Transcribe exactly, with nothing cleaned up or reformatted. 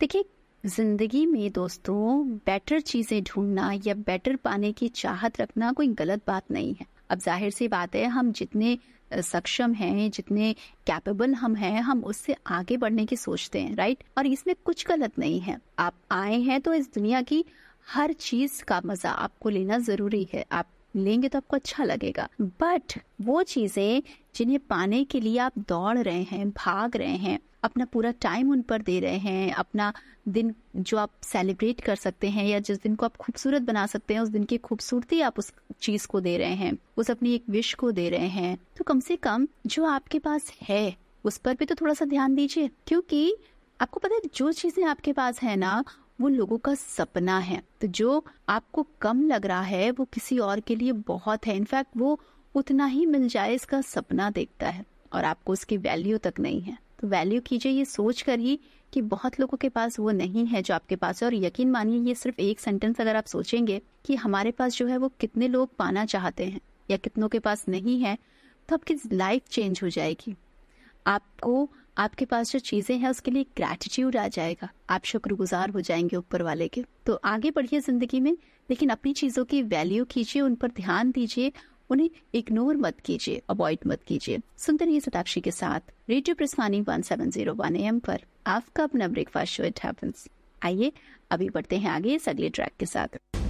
देखिए, जिंदगी में दोस्तों बेटर चीजें ढूंढना या बेटर पाने की चाहत रखना कोई गलत बात नहीं है। अब जाहिर सी बात है, हम जितने अ, सक्षम हैं, जितने कैपेबल हम हैं, हम उससे आगे बढ़ने की सोचते हैं, राइट। और इसमें कुछ गलत नहीं है। आप आए हैं तो इस दुनिया की हर चीज का मजा आपको लेना जरूरी है। आप लेंगे तो आपको अच्छा लगेगा, बट वो चीजें जिन्हें पाने के लिए आप दौड़ रहे हैं, भाग रहे हैं, अपना पूरा टाइम उन पर दे रहे हैं, अपना दिन जो आप सेलिब्रेट कर सकते हैं या जिस दिन को आप खूबसूरत बना सकते हैं, उस दिन की खूबसूरती आप उस चीज को दे रहे हैं, उस अपनी एक विश को दे रहे हैं, तो कम से कम जो आपके पास है उस पर भी तो थोड़ा सा ध्यान दीजिए। क्योंकि आपको पता है, जो चीजें आपके पास है ना, वो लोगों का सपना है। तो जो आपको कम लग रहा है वो किसी और के लिए बहुत है। इनफैक्ट वो उतना ही मिल जाए इसका सपना देखता है और आपको उसकी वैल्यू तक नहीं है। तो वैल्यू कीजिए ये सोच कर ही कि बहुत लोगों के पास वो नहीं है जो आपके पास है। और यकीन मानिए, ये सिर्फ एक सेंटेंस अगर आप सोचेंगे कि हमारे पास जो है वो कितने लोग पाना चाहते हैं या कितनों के पास नहीं है, तो आपकी लाइफ चेंज हो जाएगी। आपको आपके पास जो चीजें हैं उसके लिए ग्रैटिट्यूड आ जाएगा, आप शुक्रगुजार हो जाएंगे ऊपर वाले के। तो आगे बढ़िए जिंदगी में, लेकिन अपनी चीजों की वैल्यू कीजिए, उन पर ध्यान दीजिए, उन्हें इग्नोर मत कीजिए, अवॉइड मत कीजिए। सुनते रहिए सताक्षी के साथ radio प्रस्थानी one seven zero one M पर, आपका अपना ब्रेकफास्ट शो इट हैपेंस। आइए अभी बढ़ते हैं आगे इस अगले ट्रैक के साथ।